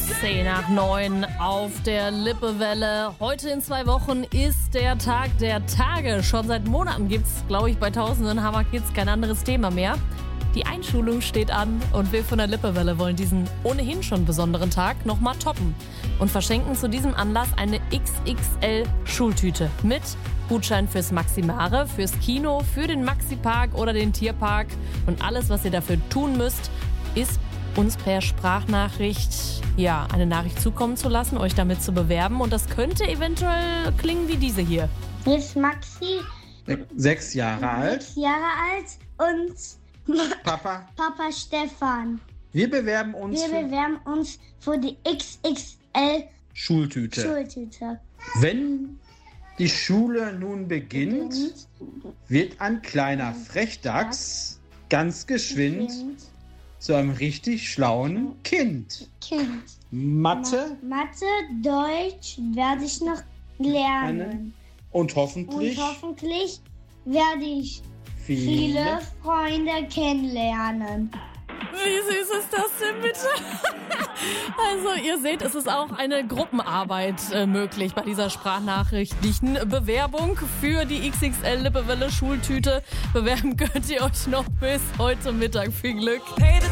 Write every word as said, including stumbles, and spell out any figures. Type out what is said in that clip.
zehn nach neun auf der Lippewelle. Heute in zwei Wochen ist der Tag der Tage. Schon seit Monaten gibt es, glaube ich, bei tausenden Hammer Kids kein anderes Thema mehr. Die Einschulung steht an und wir von der Lippewelle wollen diesen ohnehin schon besonderen Tag nochmal toppen und verschenken zu diesem Anlass eine X X L-Schultüte mit Gutschein fürs Maximare, fürs Kino, für den Maxi-Park oder den Tierpark. Und alles, was ihr dafür tun müsst, ist uns per Sprachnachricht ja, eine Nachricht zukommen zu lassen, euch damit zu bewerben. Und das könnte eventuell klingen wie diese hier. Hier ist Maxi, Sechs Jahre alt. sechs Jahre alt und Papa, Papa Stefan. wir bewerben uns Wir für bewerben uns für die X X L Schultüte. Schultüte. Wenn die Schule nun beginnt, wird ein kleiner Frechdachs ganz geschwind Kind. zu einem richtig schlauen Kind. Kind. Mathe Mathe, Deutsch werde ich noch lernen. und Und hoffentlich hoffentlich werde ich viele, viele Freunde kennenlernen. Wie süß ist das denn bitte? Also ihr seht, es ist auch eine Gruppenarbeit äh, möglich bei dieser sprachnachrichtlichen Bewerbung für die X X L Lippewelle Schultüte. Bewerben könnt ihr euch noch bis heute Mittag. Viel Glück.